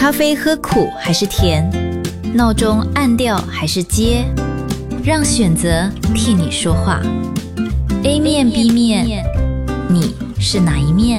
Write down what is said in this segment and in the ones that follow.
咖啡喝苦还是甜？闹钟按掉还是接？让选择替你说话。A 面 B 面，你是哪一面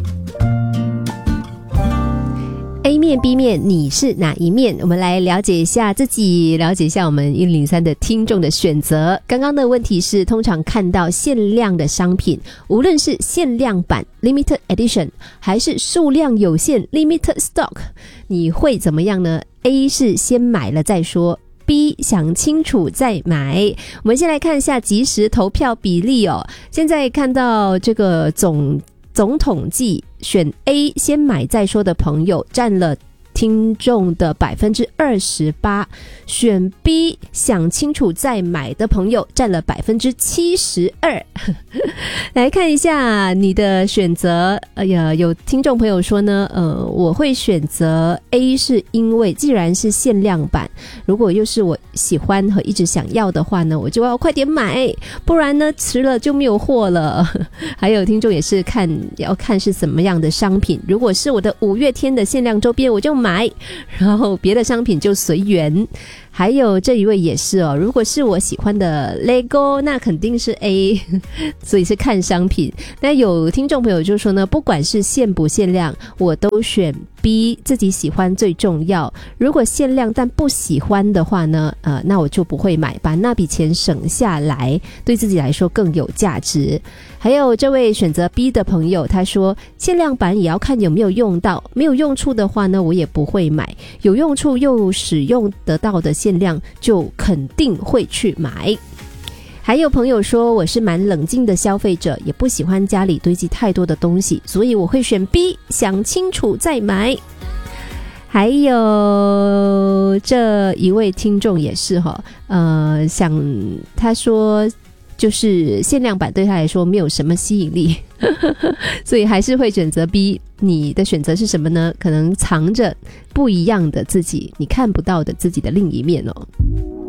？A 面 B 面，你是哪一面？我们来了解一下自己，了解一下我们103的听众的选择。刚刚的问题是，通常看到限量的商品，无论是限量版 Limited Edition 还是数量有限 Limited Stock， 你会怎么样呢？ A 是先买了再说， B 想清楚再买。我们先来看一下即时投票比例哦。现在看到这个总统计，选 A 先买再说的朋友占了听众的 28%， 选 B 想清楚再买的朋友占了 72%。 来看一下你的选择。有听众朋友说呢，我会选择 A， 是因为既然是限量版，如果又是我喜欢和一直想要的话呢，我就要快点买，不然呢迟了就没有货了。还有听众也是要看是什么样的商品，如果是我的5月天的限量周边我就买，然后别的商品就随缘。还有这一位也是哦，如果是我喜欢的 Lego 那肯定是 A， 所以是看商品。那有听众朋友就说呢，不管是限不限量我都选 B， 自己喜欢最重要。如果限量但不喜欢的话呢，那我就不会买，把那笔钱省下来，对自己来说更有价值。还有这位选择 B 的朋友，他说限量版也要看有没有用到，没有用处的话呢，我也不会买，有用处又使用得到的限量就肯定会去买。还有朋友说，我是蛮冷静的消费者，也不喜欢家里堆积太多的东西，所以我会选 B， 想清楚再买。还有这一位听众也是他说就是限量版对他来说没有什么吸引力所以还是会选择 B。 你的选择是什么呢？可能藏着不一样的自己，你看不到的自己的另一面哦。